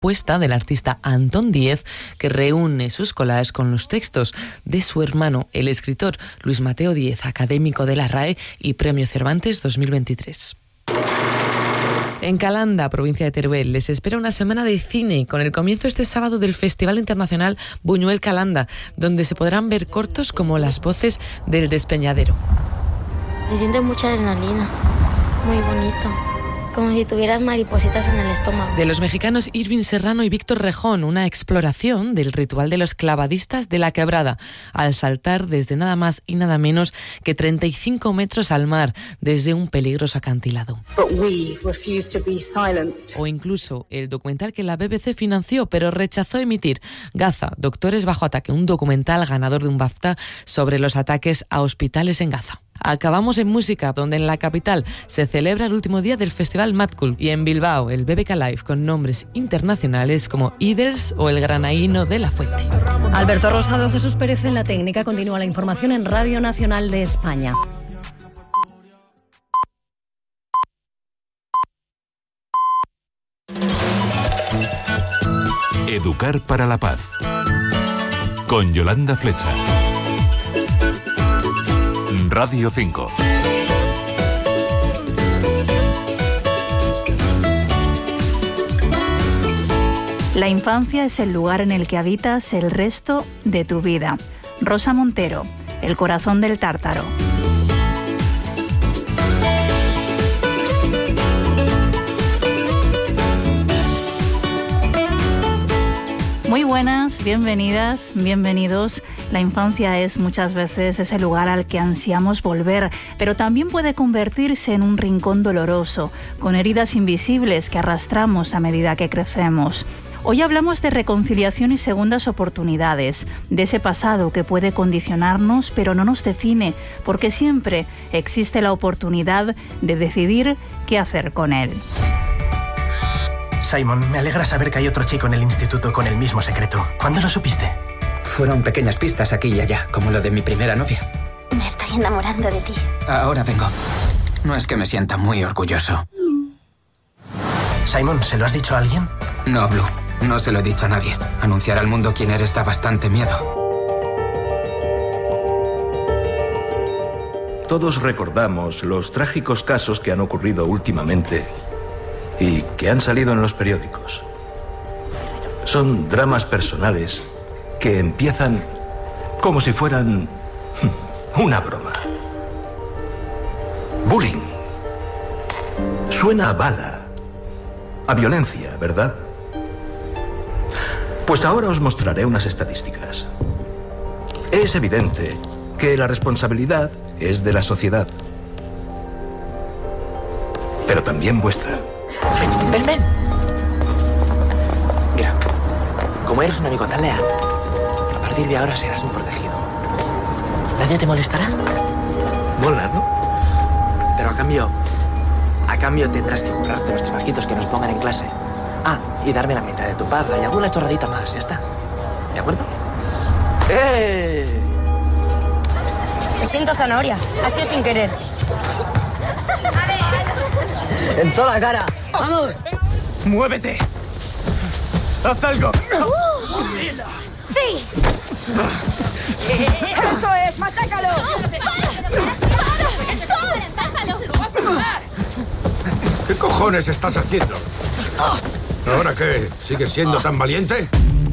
propuesta del artista Antón Díez, que reúne sus collages con los textos de su hermano, el escritor Luis Mateo Díez, académico de la RAE y Premio Cervantes 2023. En Calanda, provincia de Teruel, les espera una semana de cine con el comienzo este sábado del Festival Internacional Buñuel Calanda, donde se podrán ver cortos como Las voces del despeñadero. Se siente mucha adrenalina, muy bonito, como si tuvieras maripositas en el estómago. De los mexicanos Irving Serrano y Víctor Rejón, una exploración del ritual de los clavadistas de la Quebrada, al saltar desde nada más y nada menos que 35 metros al mar, desde un peligroso acantilado. O incluso el documental que la BBC financió, pero rechazó emitir, Gaza, Doctores bajo ataque, un documental ganador de un BAFTA sobre los ataques a hospitales en Gaza. Acabamos en música, donde en la capital se celebra el último día del Festival Mad Cool y en Bilbao el BBK Live con nombres internacionales como Iders o el Granaíno de la Fuente. Alberto Rosado, Jesús Pérez en la técnica. Continúa la información en Radio Nacional de España. Educar para la paz. Con Yolanda Flecha. Radio 5. La infancia es el lugar en el que habitas el resto de tu vida. Rosa Montero, El corazón del tártaro. Muy buenas, bienvenidas, bienvenidos. La infancia es muchas veces ese lugar al que ansiamos volver, pero también puede convertirse en un rincón doloroso, con heridas invisibles que arrastramos a medida que crecemos. Hoy hablamos de reconciliación y segundas oportunidades, de ese pasado que puede condicionarnos pero no nos define, porque siempre existe la oportunidad de decidir qué hacer con él. Simon, me alegra saber que hay otro chico en el instituto con el mismo secreto. ¿Cuándo lo supiste? Fueron pequeñas pistas aquí y allá, como lo de mi primera novia. Me estoy enamorando de ti. Ahora vengo. No es que me sienta muy orgulloso. Simon, ¿se lo has dicho a alguien? No, Blue. No se lo he dicho a nadie. Anunciar al mundo quién eres da bastante miedo. Todos recordamos los trágicos casos que han ocurrido últimamente y que han salido en los periódicos. Son dramas personales que empiezan como si fueran una broma. Bullying. Suena a bala, a violencia, ¿verdad? Pues ahora os mostraré unas estadísticas. Es evidente que la responsabilidad es de la sociedad, pero también vuestra. Ven. Mira, como eres un amigo tan leal, a partir de ahora serás un protegido. ¿Nadie te molestará? Mola, ¿no? Pero a cambio tendrás que currarte los trabajitos que nos pongan en clase. Ah, y darme la mitad de tu paga y alguna chorradita más, ya está. ¿De acuerdo? ¡Eh! Me siento zanahoria, ha sido sin querer. ¡En toda la cara! ¡Vamos! ¡Muévete! ¡Haz algo! ¡Sí! ¡Eso es! ¡Machácalo! ¿Qué cojones estás haciendo? ¿Ahora qué? ¿Sigues siendo tan valiente?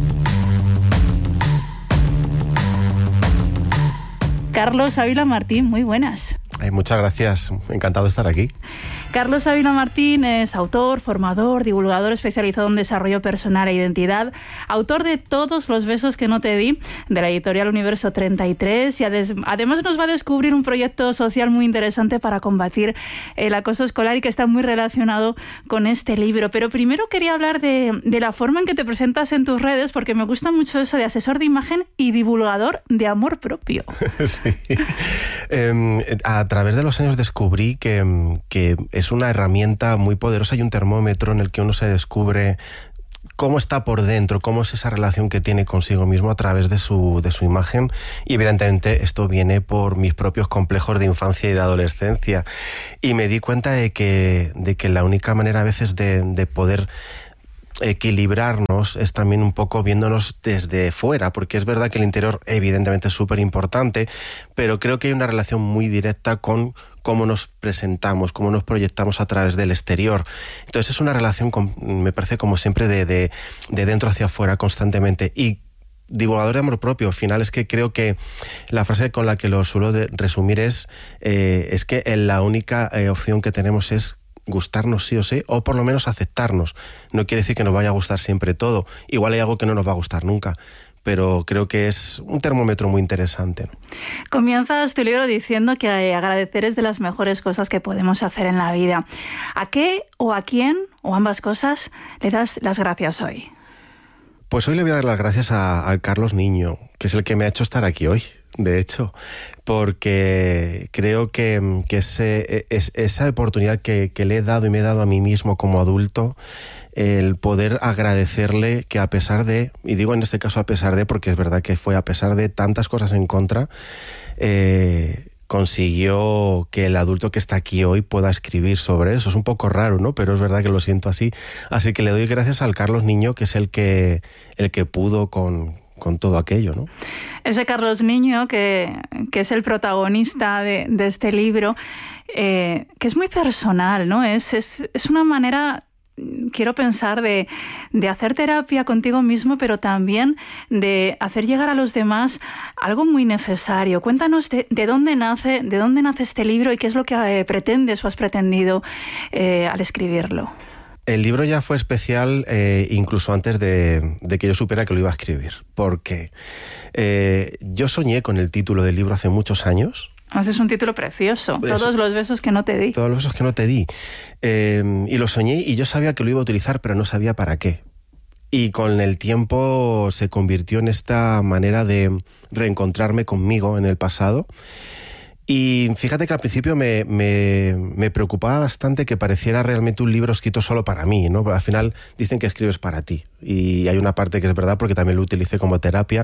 Carlos Ávila Martín, muy buenas. Muchas gracias, encantado de estar aquí. Carlos Ávila Martín es autor, formador, divulgador especializado en desarrollo personal e identidad, autor de Todos los besos que no te di, de la editorial Universo 33, y además nos va a descubrir un proyecto social muy interesante para combatir el acoso escolar y que está muy relacionado con este libro. Pero primero quería hablar de la forma en que te presentas en tus redes, porque me gusta mucho eso de asesor de imagen y divulgador de amor propio. Sí. A través de los años descubrí que es una herramienta muy poderosa y un termómetro en el que uno se descubre cómo está por dentro, cómo es esa relación que tiene consigo mismo a través de su imagen. Y evidentemente esto viene por mis propios complejos de infancia y de adolescencia. Y me di cuenta de que la única manera a veces de poder equilibrarnos es también un poco viéndonos desde fuera, porque es verdad que el interior evidentemente es súper importante, pero creo que hay una relación muy directa con cómo nos presentamos, cómo nos proyectamos a través del exterior. Entonces es una relación, me parece, como siempre, de dentro hacia afuera constantemente. Y divulgador de amor propio, al final es que creo que la frase con la que lo suelo resumir es que la única opción que tenemos es gustarnos sí o sí, o por lo menos aceptarnos. No quiere decir que nos vaya a gustar siempre todo. Igual hay algo que no nos va a gustar nunca, pero creo que es un termómetro muy interesante. Comienzas tu libro diciendo que agradecer es de las mejores cosas que podemos hacer en la vida. ¿A qué o a quién, o ambas cosas, le das las gracias hoy? Pues hoy le voy a dar las gracias al Carlos Niño, que es el que me ha hecho estar aquí hoy, de hecho, porque creo que esa oportunidad que le he dado y me he dado a mí mismo como adulto, el poder agradecerle que a pesar de, y digo en este caso a pesar de, porque es verdad que fue a pesar de tantas cosas en contra, consiguió que el adulto que está aquí hoy pueda escribir sobre eso. Es un poco raro, ¿no? Pero es verdad que lo siento así. Así que le doy gracias al Carlos Niño, que es el que pudo con todo aquello, ¿no? Ese Carlos Niño, que es el protagonista de este libro, que es muy personal, ¿no? Es una manera, quiero pensar, de hacer terapia contigo mismo, pero también de hacer llegar a los demás algo muy necesario. Cuéntanos de dónde nace este libro y qué es lo que pretendes o has pretendido al escribirlo. El libro ya fue especial incluso antes de que yo supiera que lo iba a escribir, porque yo soñé con el título del libro hace muchos años. Es un título precioso. Todos los besos que no te di. Todos los besos que no te di. Y lo soñé y yo sabía que lo iba a utilizar, pero no sabía para qué. Y con el tiempo se convirtió en esta manera de reencontrarme conmigo en el pasado. Y fíjate que al principio me preocupaba bastante que pareciera realmente un libro escrito solo para mí, ¿no? Al final dicen que escribes para ti. Y hay una parte que es verdad porque también lo utilicé como terapia.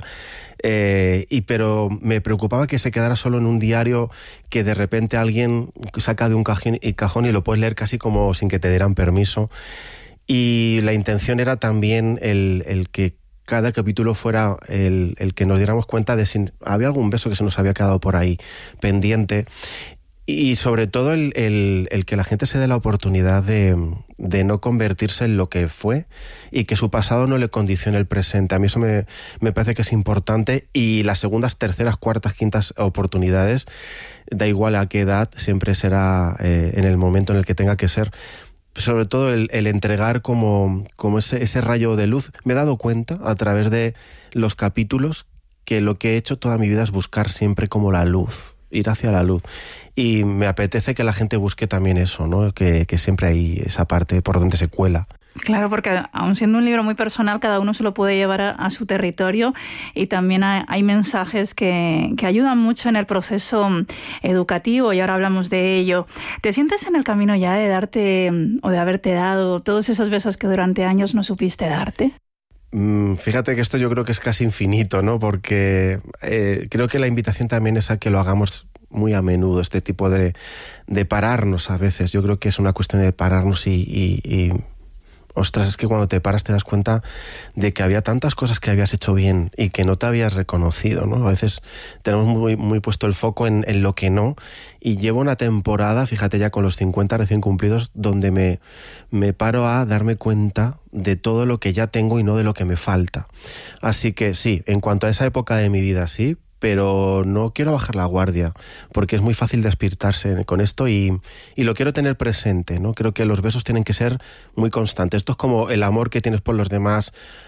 Pero me preocupaba que se quedara solo en un diario que de repente alguien saca de un cajón y lo puedes leer casi como sin que te dieran permiso. Y la intención era también el que cada capítulo fuera el que nos diéramos cuenta de si había algún beso que se nos había quedado por ahí pendiente, y sobre todo el que la gente se dé la oportunidad de no convertirse en lo que fue y que su pasado no le condicione el presente. A mí eso me parece que es importante, y las segundas, terceras, cuartas, quintas oportunidades, da igual a qué edad, siempre será en el momento en el que tenga que ser. Sobre todo el entregar como ese rayo de luz. Me he dado cuenta a través de los capítulos que lo que he hecho toda mi vida es buscar siempre como la luz, ir hacia la luz. Y me apetece que la gente busque también eso, ¿no? Que siempre hay esa parte por donde se cuela. Claro, porque aun siendo un libro muy personal, cada uno se lo puede llevar a su territorio, y también hay mensajes que ayudan mucho en el proceso educativo, y ahora hablamos de ello. ¿Te sientes en el camino ya de darte o de haberte dado todos esos besos que durante años no supiste darte? Fíjate que esto yo creo que es casi infinito, ¿no? Porque creo que la invitación también es a que lo hagamos muy a menudo, este tipo de pararnos a veces. Yo creo que es una cuestión de pararnos y ostras, es que cuando te paras te das cuenta de que había tantas cosas que habías hecho bien y que no te habías reconocido, ¿no? A veces tenemos muy puesto el foco en lo que no, y llevo una temporada, fíjate, ya con los 50 recién cumplidos, donde me paro a darme cuenta de todo lo que ya tengo y no de lo que me falta. Así que sí, en cuanto a esa época de mi vida, sí, pero no quiero bajar la guardia, porque es muy fácil despiertarse con esto y lo quiero tener presente, ¿no? Creo que los besos tienen que ser muy constantes. Esto es como el amor que tienes por los demás,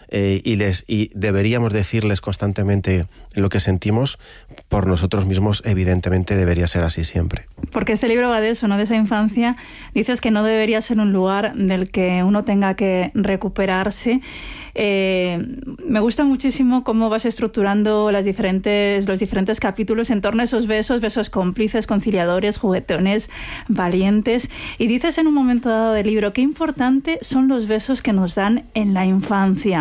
y deberíamos decirles constantemente lo que sentimos por nosotros mismos. Evidentemente debería ser así siempre. Porque este libro va de eso, ¿no? De esa infancia. Dices que no debería ser un lugar del que uno tenga que recuperarse. Me gusta muchísimo cómo vas estructurando los diferentes capítulos en torno a esos besos cómplices, conciliadores, juguetones, valientes. Y dices en un momento dado del libro qué importante son los besos que nos dan en la infancia.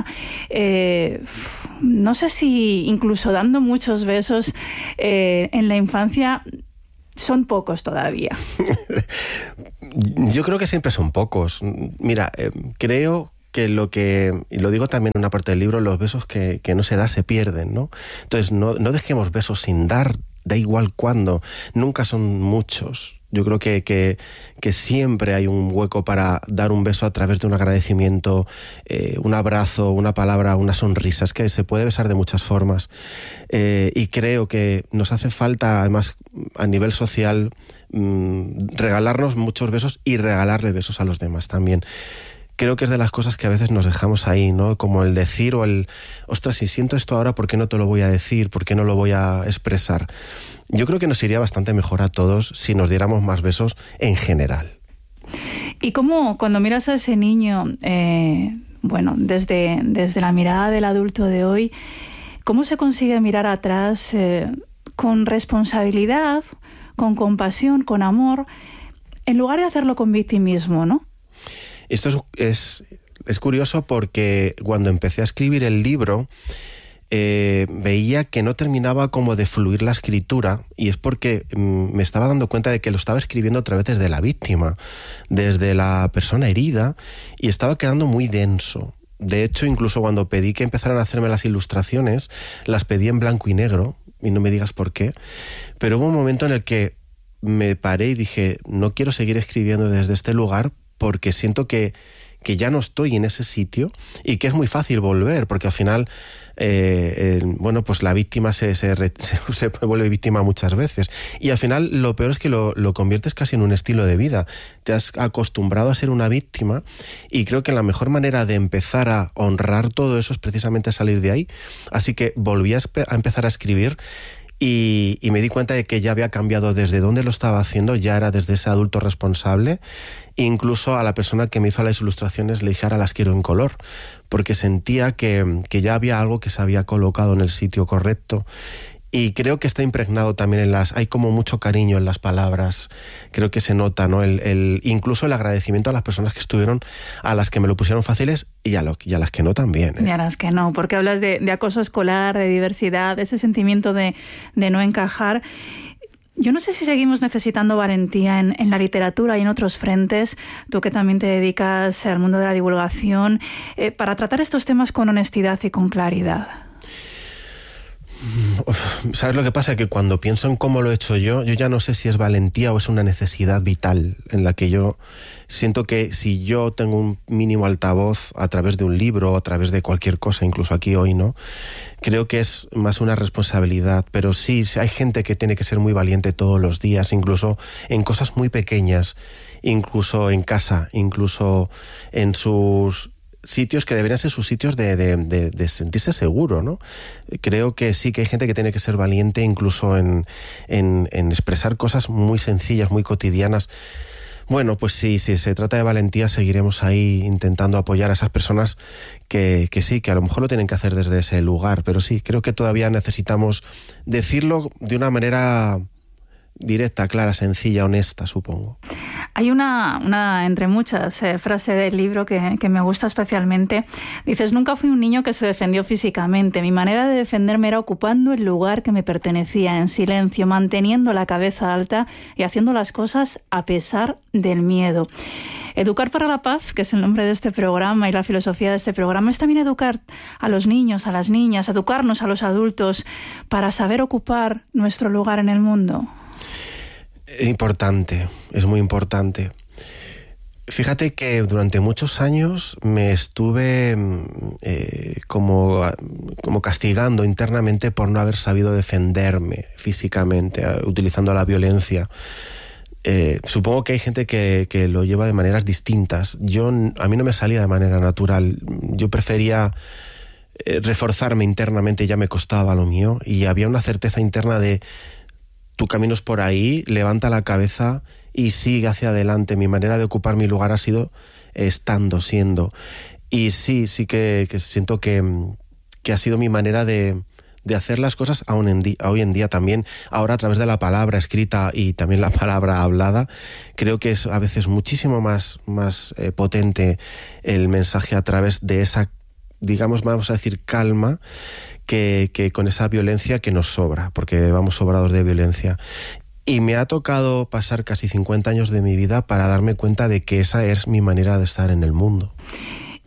No sé si incluso dando muchos besos en la infancia son pocos todavía. Yo creo que siempre son pocos. Mira, creo y lo digo también en una parte del libro, los besos que no se da se pierden, ¿no? Entonces no dejemos besos sin dar, da igual cuándo, nunca son muchos. Yo creo que siempre hay un hueco para dar un beso a través de un agradecimiento, un abrazo, una palabra, una sonrisa. Es que se puede besar de muchas formas. Y creo que nos hace falta, además, a nivel social, regalarnos muchos besos y regalarle besos a los demás también. Creo que es de las cosas que a veces nos dejamos ahí, ¿no? Como el decir o el, ostras, si siento esto ahora, ¿por qué no te lo voy a decir? ¿Por qué no lo voy a expresar? Yo creo que nos iría bastante mejor a todos si nos diéramos más besos en general. ¿Y cómo, cuando miras a ese niño, desde la mirada del adulto de hoy, cómo se consigue mirar atrás con responsabilidad, con compasión, con amor, en lugar de hacerlo con victimismo, ¿no? Esto es curioso porque cuando empecé a escribir el libro veía que no terminaba como de fluir la escritura, y es porque me estaba dando cuenta de que lo estaba escribiendo otra vez desde la víctima, desde la persona herida, y estaba quedando muy denso. De hecho, incluso cuando pedí que empezaran a hacerme las ilustraciones, las pedí en blanco y negro, y no me digas por qué, pero hubo un momento en el que me paré y dije, no quiero seguir escribiendo desde este lugar porque siento que ya no estoy en ese sitio y que es muy fácil volver, porque al final, pues la víctima se vuelve víctima muchas veces. Y al final lo peor es que lo conviertes casi en un estilo de vida. Te has acostumbrado a ser una víctima y creo que la mejor manera de empezar a honrar todo eso es precisamente salir de ahí. Así que volví a empezar a escribir. Y me di cuenta de que ya había cambiado desde donde lo estaba haciendo, ya era desde ese adulto responsable. Incluso a la persona que me hizo las ilustraciones le dije, ahora las quiero en color, porque sentía que ya había algo que se había colocado en el sitio correcto. Y creo que está impregnado también hay como mucho cariño en las palabras. Creo que se nota, ¿no? Incluso el agradecimiento a las personas que estuvieron, a las que me lo pusieron fáciles y a las que no también. Y a las que no, porque hablas de acoso escolar, de diversidad, de ese sentimiento de no encajar. Yo no sé si seguimos necesitando valentía en la literatura y en otros frentes, tú que también te dedicas al mundo de la divulgación, para tratar estos temas con honestidad y con claridad. ¿Sabes lo que pasa? Que cuando pienso en cómo lo he hecho yo ya no sé si es valentía o es una necesidad vital en la que yo siento que si yo tengo un mínimo altavoz a través de un libro o a través de cualquier cosa, incluso aquí hoy, ¿no? Creo que es más una responsabilidad, pero sí hay gente que tiene que ser muy valiente todos los días, incluso en cosas muy pequeñas, incluso en casa, incluso en sus sitios que deberían ser sus sitios de sentirse seguro, ¿no? Creo que sí que hay gente que tiene que ser valiente incluso en expresar cosas muy sencillas, muy cotidianas. Bueno, pues sí, si se trata de valentía, seguiremos ahí intentando apoyar a esas personas que sí, que a lo mejor lo tienen que hacer desde ese lugar, pero sí, creo que todavía necesitamos decirlo de una manera directa, clara, sencilla, honesta, supongo. Hay una entre muchas frase del libro que me gusta especialmente. Dices, nunca fui un niño que se defendió físicamente. Mi manera de defenderme era ocupando el lugar que me pertenecía, en silencio, manteniendo la cabeza alta y haciendo las cosas a pesar del miedo. Educar para la paz, que es el nombre de este programa y la filosofía de este programa, es también educar a los niños, a las niñas, educarnos a los adultos para saber ocupar nuestro lugar en el mundo. Importante, es muy importante. Fíjate que durante muchos años me estuve como castigando internamente por no haber sabido defenderme físicamente, utilizando la violencia. Supongo que hay gente que lo lleva de maneras distintas. A mí no me salía de manera natural. Yo prefería reforzarme internamente, y ya me costaba lo mío. Y había una certeza interna de tu camino es por ahí, levanta la cabeza y sigue hacia adelante. Mi manera de ocupar mi lugar ha sido siendo. Y sí que siento que ha sido mi manera de hacer las cosas hoy en día también. Ahora, a través de la palabra escrita y también la palabra hablada, creo que es a veces muchísimo más potente el mensaje a través de esa, digamos, vamos a decir, calma, que con esa violencia que nos sobra, porque vamos sobrados de violencia. Y me ha tocado pasar casi 50 años de mi vida para darme cuenta de que esa es mi manera de estar en el mundo.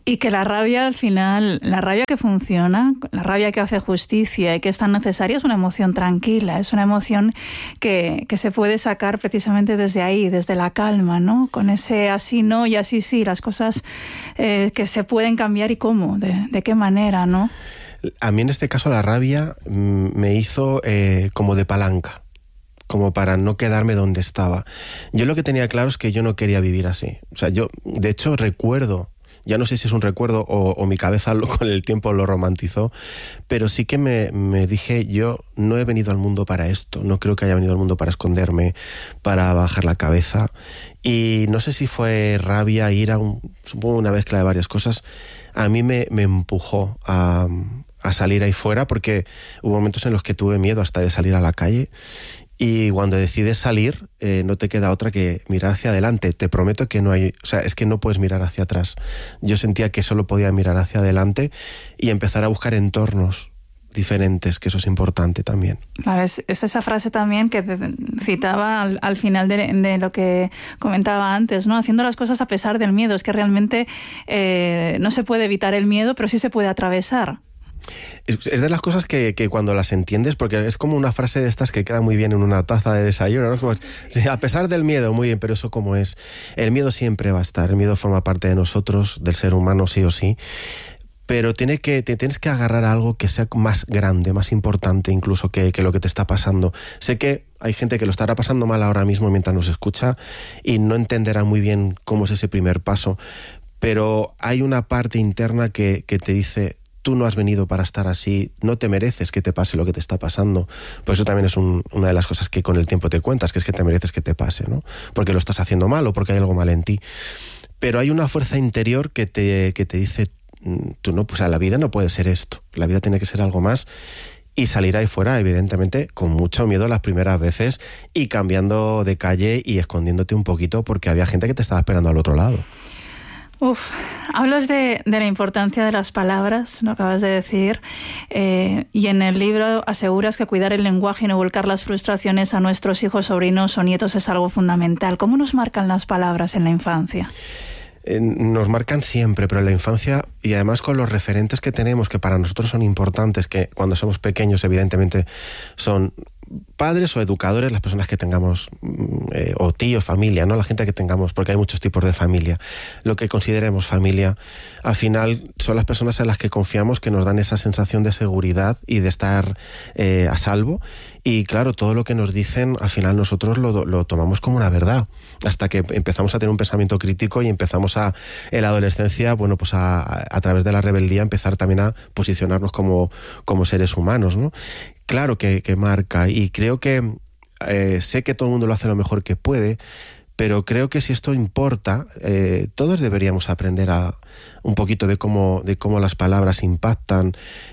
Y que la rabia, al final, la rabia que funciona, la rabia que hace justicia y que es tan necesaria, es una emoción tranquila, es una emoción que se puede sacar precisamente desde ahí, desde la calma, ¿no? Con ese así no y así sí, las cosas que se pueden cambiar y cómo, de qué manera, ¿no? A mí en este caso la rabia me hizo como de palanca, como para no quedarme donde estaba. Yo lo que tenía claro es que yo no quería vivir así. O sea, yo de hecho recuerdo, ya no sé si es un recuerdo o mi cabeza con el tiempo lo romantizó, pero sí que me dije, yo no he venido al mundo para esto, no creo que haya venido al mundo para esconderme, para bajar la cabeza. Y no sé si fue rabia, ira, supongo una mezcla de varias cosas. A mí me empujó a salir ahí fuera, porque hubo momentos en los que tuve miedo hasta de salir a la calle. Y cuando decides salir, no te queda otra que mirar hacia adelante. Te prometo que no hay... O sea, es que no puedes mirar hacia atrás. Yo sentía que solo podía mirar hacia adelante y empezar a buscar entornos diferentes, que eso es importante también. Vale, es esa frase también que citaba al final de lo que comentaba antes, ¿no? Haciendo las cosas a pesar del miedo. Es que realmente no se puede evitar el miedo, pero sí se puede atravesar. Es de las cosas que cuando las entiendes, porque es como una frase de estas que queda muy bien en una taza de desayuno, ¿no? Como, sí, a pesar del miedo, muy bien, pero eso como es. El miedo siempre va a estar, el miedo forma parte de nosotros, del ser humano sí o sí, pero te tienes que agarrar a algo que sea más grande, más importante incluso que lo que te está pasando. Sé que hay gente que lo estará pasando mal ahora mismo mientras nos escucha y no entenderá muy bien cómo es ese primer paso, pero hay una parte interna que te dice: tú no has venido para estar así, no te mereces que te pase lo que te está pasando. Por eso también es una de las cosas que con el tiempo te cuentas, que es que te mereces que te pase, ¿no? Porque lo estás haciendo mal o porque hay algo mal en ti. Pero hay una fuerza interior que te dice, tú no, pues la vida no puede ser esto, la vida tiene que ser algo más. Y salir ahí fuera, evidentemente, con mucho miedo las primeras veces y cambiando de calle y escondiéndote un poquito porque había gente que te estaba esperando al otro lado. Hablas de la importancia de las palabras, lo acabas de decir, y en el libro aseguras que cuidar el lenguaje y no volcar las frustraciones a nuestros hijos, sobrinos o nietos es algo fundamental. ¿Cómo nos marcan las palabras en la infancia? Nos marcan siempre, pero en la infancia, y además con los referentes que tenemos, que para nosotros son importantes, que cuando somos pequeños evidentemente son padres o educadores, las personas que tengamos, o tíos, familia, ¿no? La gente que tengamos, porque hay muchos tipos de familia. Lo que consideremos familia, al final son las personas en las que confiamos, que nos dan esa sensación de seguridad y de estar a salvo. Y claro, todo lo que nos dicen, al final nosotros lo tomamos como una verdad, hasta que empezamos a tener un pensamiento crítico y empezamos en la adolescencia, bueno, pues a través de la rebeldía, empezar también a posicionarnos como seres humanos, ¿no? Claro que marca, y creo que sé que todo el mundo lo hace lo mejor que puede, pero creo que si esto importa, todos deberíamos aprender un poquito de cómo las palabras impactan.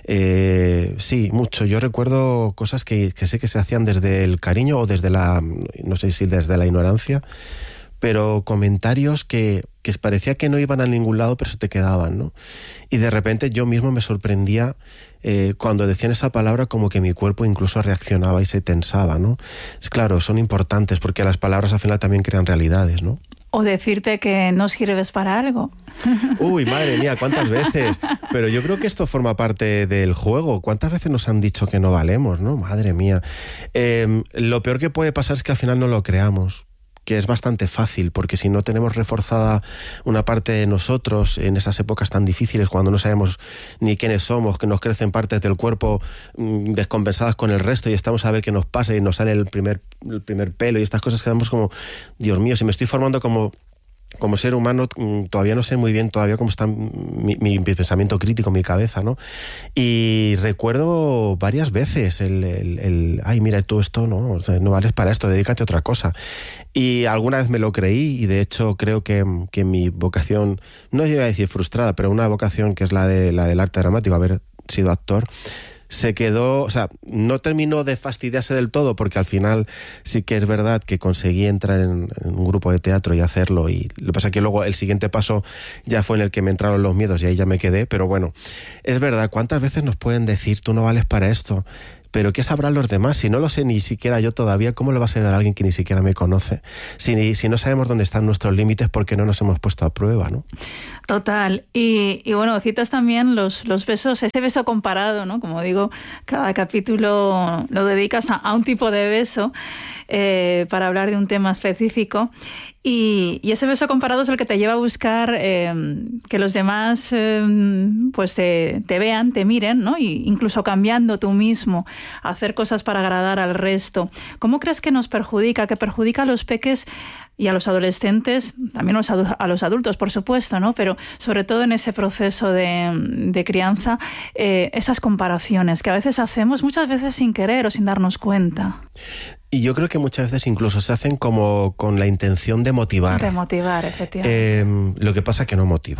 Sí, mucho. Yo recuerdo cosas que sé que se hacían desde el cariño o desde no sé si desde la ignorancia, pero comentarios que parecía que no iban a ningún lado, pero se te quedaban, ¿no? Y de repente yo mismo me sorprendía cuando decían esa palabra, como que mi cuerpo incluso reaccionaba y se tensaba, ¿no? Es claro, son importantes porque las palabras al final también crean realidades, ¿no? O decirte que no sirves para algo. Uy, madre mía, ¿cuántas veces? Pero yo creo que esto forma parte del juego. ¿Cuántas veces nos han dicho que no valemos, no? Madre mía. Lo peor que puede pasar es que al final no lo creamos, que es bastante fácil, porque si no tenemos reforzada una parte de nosotros en esas épocas tan difíciles, cuando no sabemos ni quiénes somos, que nos crecen partes del cuerpo descompensadas con el resto y estamos a ver qué nos pasa y nos sale el primer pelo y estas cosas, quedamos como, Dios mío, si me estoy formando como ser humano, todavía no sé muy bien todavía cómo está mi pensamiento crítico, mi cabeza, ¿no? Y recuerdo varias veces ay, mira, tú esto no, o sea, no vales para esto, dedícate a otra cosa. Y alguna vez me lo creí, y de hecho creo que mi vocación, no iba a decir frustrada, pero una vocación que es la del arte dramático, haber sido actor, se quedó, o sea, no terminó de fastidiarse del todo, porque al final sí que es verdad que conseguí entrar en un grupo de teatro y hacerlo, y lo que pasa es que luego el siguiente paso ya fue en el que me entraron los miedos y ahí ya me quedé, pero bueno, es verdad, ¿cuántas veces nos pueden decir tú no vales para esto? Pero ¿qué sabrán los demás? Si no lo sé ni siquiera yo todavía, ¿cómo lo va a saber alguien que ni siquiera me conoce? Si no sabemos dónde están nuestros límites, porque no nos hemos puesto a prueba, ¿no? Total. Y bueno, citas también los besos, ese beso comparado, ¿no? Como digo, cada capítulo lo dedicas a un tipo de beso para hablar de un tema específico. Y ese beso comparado es el que te lleva a buscar que los demás pues te vean, te miren, ¿no? Y incluso cambiando tú mismo, hacer cosas para agradar al resto. ¿Cómo crees que nos perjudica? Que perjudica a los peques y a los adolescentes, también a los adultos, por supuesto, ¿no? Pero sobre todo en ese proceso de crianza, esas comparaciones que a veces hacemos, muchas veces sin querer o sin darnos cuenta. Y yo creo que muchas veces incluso se hacen como con la intención de motivar. De motivar, efectivamente. Lo que pasa es que no motiva.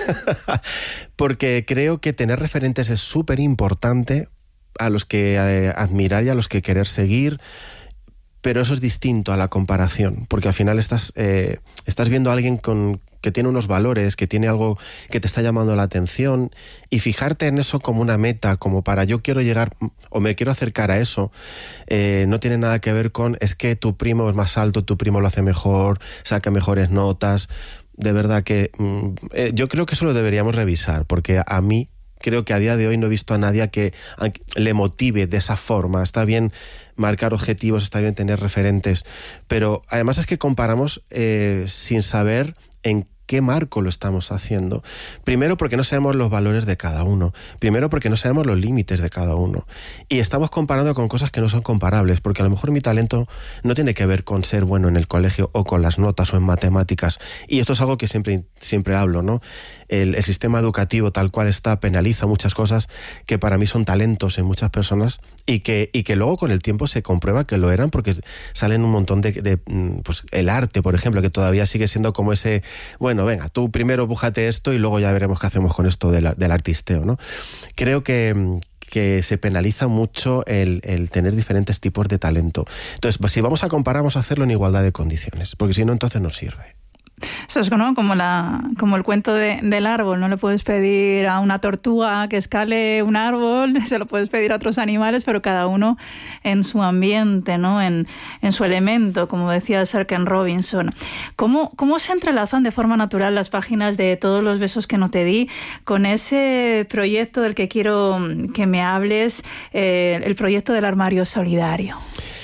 Porque creo que tener referentes es súper importante, a los que admirar y a los que querer seguir, pero eso es distinto a la comparación, porque al final estás viendo a alguien que tiene unos valores, que tiene algo que te está llamando la atención, y fijarte en eso como una meta, como para yo quiero llegar o me quiero acercar a eso, no tiene nada que ver con es que tu primo es más alto, tu primo lo hace mejor, saca mejores notas. De verdad que yo creo que eso lo deberíamos revisar, porque a mí creo que a día de hoy no he visto a nadie que le motive de esa forma. Está bien marcar objetivos, está bien tener referentes, pero además es que comparamos sin saber en qué marco lo estamos haciendo. Primero porque no sabemos los valores de cada uno. Primero porque no sabemos los límites de cada uno. Y estamos comparando con cosas que no son comparables, porque a lo mejor mi talento no tiene que ver con ser bueno en el colegio o con las notas o en matemáticas. Y esto es algo que siempre hablo, ¿no? El sistema educativo tal cual está penaliza muchas cosas que para mí son talentos en muchas personas y que luego con el tiempo se comprueba que lo eran, porque salen un montón de pues el arte, por ejemplo, que todavía sigue siendo como ese, bueno, venga, tú primero bújate esto y luego ya veremos qué hacemos con esto del artisteo, ¿no? Creo que se penaliza mucho el tener diferentes tipos de talento. Entonces, pues, si vamos a comparar, vamos a hacerlo en igualdad de condiciones, porque si no, entonces no sirve. Eso es, ¿no? Como el cuento del árbol. No le puedes pedir a una tortuga que escale un árbol, se lo puedes pedir a otros animales, pero cada uno en su ambiente, ¿no? En su elemento, como decía Sir Ken Robinson. ¿Cómo se entrelazan de forma natural las páginas de Todos los besos que no te di con ese proyecto del que quiero que me hables, el proyecto del armario solidario?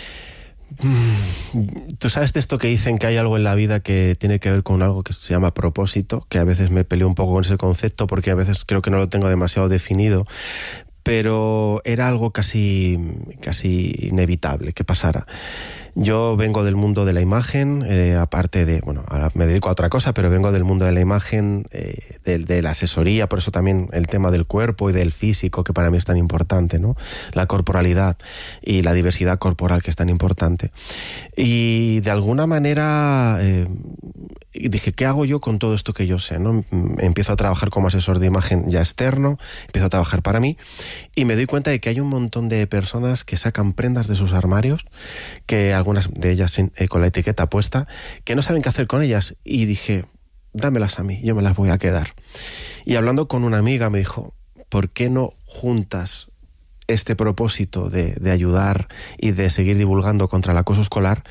Tú sabes de esto que dicen que hay algo en la vida que tiene que ver con algo que se llama propósito, que a veces me peleo un poco con ese concepto porque a veces creo que no lo tengo demasiado definido, pero era algo casi inevitable que pasara. Yo vengo del mundo de la imagen, aparte de, bueno, ahora me dedico a otra cosa, pero vengo del mundo de la imagen, de la asesoría, por eso también el tema del cuerpo y del físico, que para mí es tan importante, ¿no? La corporalidad y la diversidad corporal, que es tan importante. Y de alguna manera dije, ¿qué hago yo con todo esto que yo sé, ¿no? Empiezo a trabajar como asesor de imagen ya externo, empiezo a trabajar para mí y me doy cuenta de que hay un montón de personas que sacan prendas de sus armarios, que algunas de ellas con la etiqueta puesta, que no saben qué hacer con ellas, y dije, dámelas a mí, yo me las voy a quedar. Y hablando con una amiga me dijo, ¿por qué no juntas este propósito de ayudar y de seguir divulgando contra el acoso escolar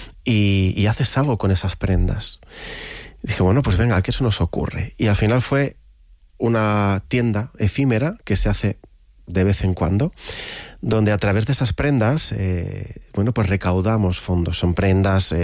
y haces algo con esas prendas? Y dije, bueno, pues venga, que eso nos ocurre. Y al final fue una tienda efímera que se hace de vez en cuando, donde a través de esas prendas, pues recaudamos fondos. Son prendas,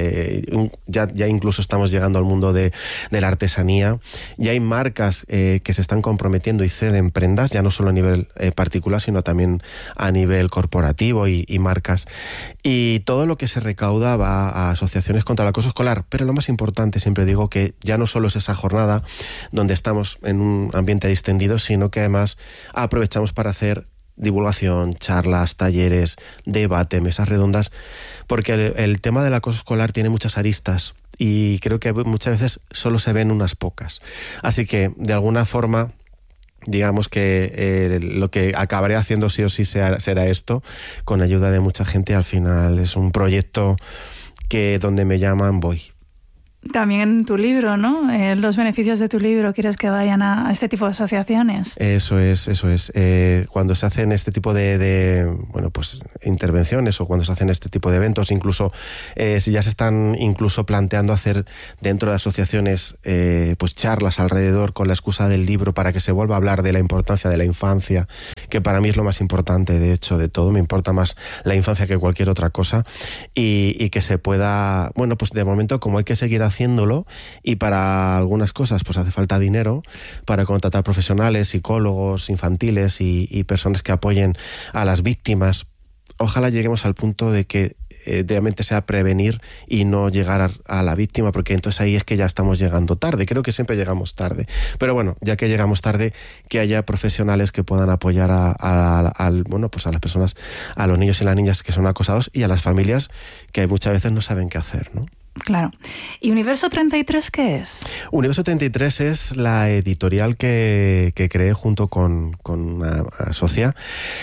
ya incluso estamos llegando al mundo de la artesanía. Ya hay marcas que se están comprometiendo y ceden prendas, ya no solo a nivel particular, sino también a nivel corporativo y marcas. Y todo lo que se recauda va a asociaciones contra el acoso escolar. Pero lo más importante, siempre digo, que ya no solo es esa jornada donde estamos en un ambiente distendido, sino que además aprovechamos para hacer divulgación, charlas, talleres, debate, mesas redondas, porque el tema del acoso escolar tiene muchas aristas y creo que muchas veces solo se ven unas pocas. Así que, de alguna forma, digamos que lo que acabaré haciendo sí o sí será esto, con ayuda de mucha gente. Al final es un proyecto que donde me llaman voy. También tu libro, ¿no? Los beneficios de tu libro, ¿quieres que vayan a este tipo de asociaciones? Eso es. Cuando se hacen este tipo de intervenciones o cuando se hacen este tipo de eventos, incluso si ya se están incluso planteando hacer dentro de asociaciones pues charlas alrededor con la excusa del libro para que se vuelva a hablar de la importancia de la infancia, que para mí es lo más importante, de hecho, de todo. Me importa más la infancia que cualquier otra cosa y que se pueda, bueno, pues de momento como hay que seguir haciéndolo y para algunas cosas pues hace falta dinero para contratar profesionales, psicólogos infantiles y personas que apoyen a las víctimas. Ojalá lleguemos al punto de que realmente sea prevenir y no llegar a la víctima, porque entonces ahí es que ya estamos llegando tarde. Creo que siempre llegamos tarde. Pero bueno, ya que llegamos tarde, que haya profesionales que puedan apoyar a las personas, a los niños y las niñas que son acosados y a las familias que muchas veces no saben qué hacer, ¿no? Claro. ¿Y Universo 33 qué es? Universo 33 es la editorial que creé junto con una socia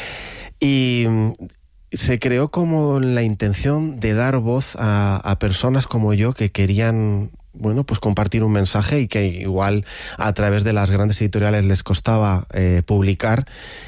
y se creó como la intención de dar voz a personas como yo que querían, bueno, pues compartir un mensaje y que igual a través de las grandes editoriales les costaba publicar.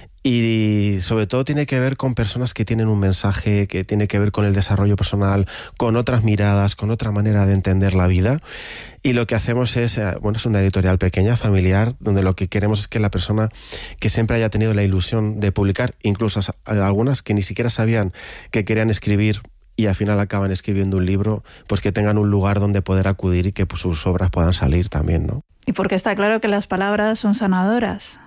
Y sobre todo tiene que ver con personas que tienen un mensaje, que tiene que ver con el desarrollo personal, con otras miradas, con otra manera de entender la vida. Y lo que hacemos es una editorial pequeña, familiar, donde lo que queremos es que la persona que siempre haya tenido la ilusión de publicar, incluso algunas que ni siquiera sabían que querían escribir y al final acaban escribiendo un libro, pues que tengan un lugar donde poder acudir y que pues, sus obras puedan salir también, ¿no? Y porque está claro que las palabras son sanadoras.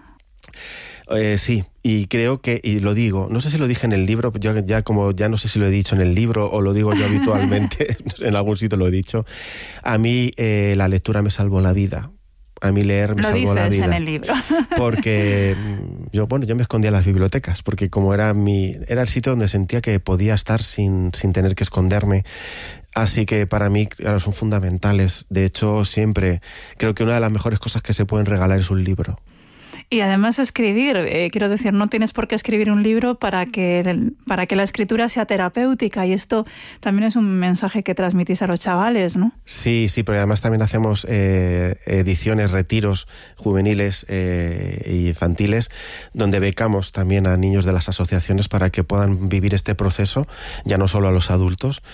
Sí, y creo que, y lo digo, no sé si lo dije en el libro, yo ya no sé si lo he dicho en el libro o lo digo yo habitualmente, en algún sitio lo he dicho, a mí la lectura me salvó la vida. A mí leer me salvó la vida. Lo dices en el libro. Porque yo me escondía en las bibliotecas, porque como era el sitio donde sentía que podía estar sin tener que esconderme. Así que para mí, claro, son fundamentales. De hecho, siempre creo que una de las mejores cosas que se pueden regalar es un libro. Y además escribir, quiero decir, no tienes por qué escribir un libro para que la escritura sea terapéutica, y esto también es un mensaje que transmitís a los chavales, ¿no? Sí, pero además también hacemos ediciones, retiros juveniles e infantiles, donde becamos también a niños de las asociaciones para que puedan vivir este proceso, ya no solo a los adultos.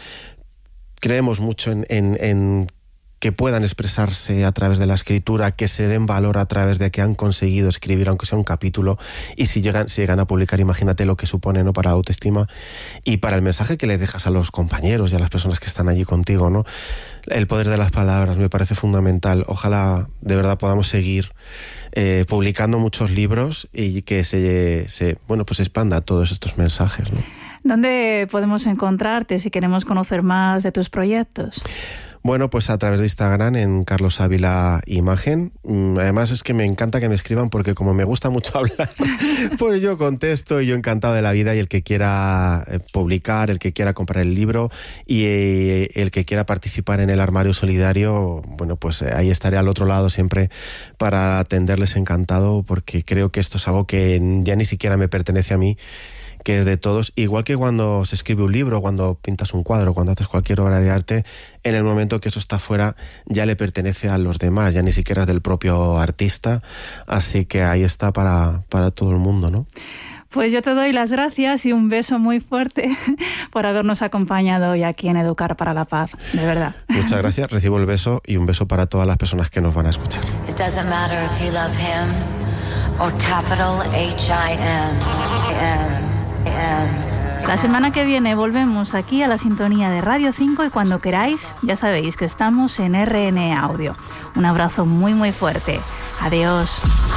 Creemos mucho en que puedan expresarse a través de la escritura, que se den valor a través de que han conseguido escribir, aunque sea un capítulo, y si llegan a publicar, imagínate lo que supone, ¿no?, para la autoestima y para el mensaje que le dejas a los compañeros y a las personas que están allí contigo, ¿no? El poder de las palabras me parece fundamental. Ojalá de verdad podamos seguir publicando muchos libros y que se expanda todos estos mensajes, ¿no? ¿Dónde podemos encontrarte si queremos conocer más de tus proyectos? Bueno, pues a través de Instagram, en Carlos Ávila Imagen. Además es que me encanta que me escriban porque como me gusta mucho hablar, pues yo contesto y yo encantado de la vida, y el que quiera publicar, el que quiera comprar el libro y el que quiera participar en el Armario Solidario, bueno, pues ahí estaré al otro lado siempre para atenderles encantado, porque creo que esto es algo que ya ni siquiera me pertenece a mí, que es de todos, igual que cuando se escribe un libro, cuando pintas un cuadro, cuando haces cualquier obra de arte, en el momento que eso está fuera ya le pertenece a los demás, ya ni siquiera es del propio artista, así que ahí está para todo el mundo, ¿no? Pues yo te doy las gracias y un beso muy fuerte por habernos acompañado hoy aquí en Educar para la Paz, de verdad. Muchas gracias, recibo el beso y un beso para todas las personas que nos van a escuchar. It doesn't matter if you love him or capital H-I-M. La semana que viene volvemos aquí a la sintonía de Radio 5 y cuando queráis, ya sabéis que estamos en RN Audio. Un abrazo muy muy fuerte. Adiós.